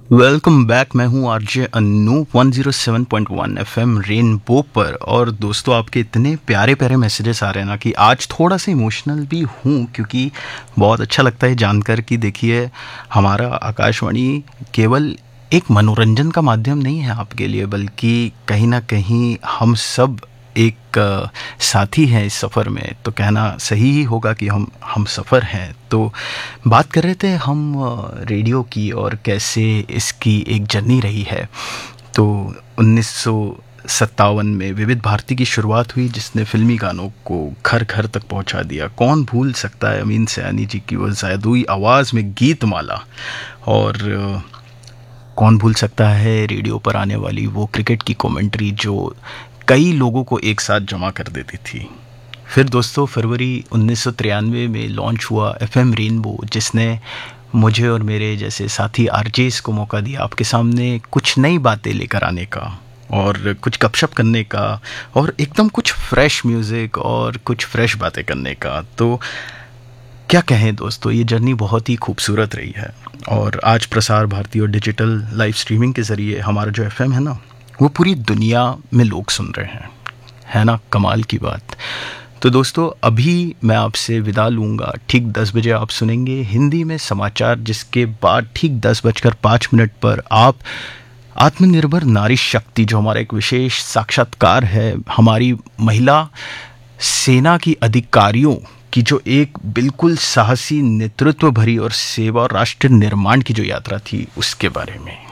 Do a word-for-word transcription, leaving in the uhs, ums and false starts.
Welcome back. मैं हूं RJ Anoop one zero seven point one FM rainbow पर। और दोस्तों, आपके इतने प्यारे प्यारे मैसेजेस आ रहे हैं ना कि आज थोड़ा सा इमोशनल भी हूं, क्योंकि बहुत अच्छा लगता है जानकर कि देखिए, हमारा आकाशवाणी केवल एक मनोरंजन का माध्यम नहीं है आपके लिए, बल्कि कहीं ना कहीं हम सब एक अ, साथी हैं इस सफ़र में। तो कहना सही ही होगा कि हम हम सफ़र हैं। तो बात कर रहे थे हम अ, रेडियो की, और कैसे इसकी एक जर्नी रही है। तो उन्नीस सौ सत्तावन में विविध भारती की शुरुआत हुई, जिसने फिल्मी गानों को घर घर तक पहुंचा दिया। कौन भूल सकता है अमीन सयानी जी की वो जादुई आवाज़ में गीत माला। और अ, कौन भूल सकता है रेडियो पर आने वाली वो क्रिकेट की कमेंट्री जो कई लोगों को एक साथ जमा कर देती थी। फिर दोस्तों, फरवरी उन्नीस सौ तिरानवे में लॉन्च हुआ एफएम रेनबो, जिसने मुझे और मेरे जैसे साथी आरजेस को मौका दिया आपके सामने कुछ नई बातें लेकर आने का, और कुछ गपशप करने का, और एकदम कुछ फ्रेश म्यूज़िक और कुछ फ्रेश बातें करने का। तो क्या कहें दोस्तों, ये जर्नी बहुत ही खूबसूरत रही है। और आज प्रसार भारती और डिजिटल लाइव स्ट्रीमिंग के ज़रिए हमारा जो एफएम है ना, वो पूरी दुनिया में लोग सुन रहे हैं। है ना कमाल की बात। तो दोस्तों, अभी मैं आपसे विदा लूँगा। ठीक दस बजे आप सुनेंगे हिंदी में समाचार, जिसके बाद ठीक दस बजकर पाँच मिनट पर आप आत्मनिर्भर नारी शक्ति, जो हमारा एक विशेष साक्षात्कार है हमारी महिला सेना की अधिकारियों की, जो एक बिल्कुल साहसी नेतृत्व भरी और सेवा और राष्ट्र निर्माण की जो यात्रा थी, उसके बारे में।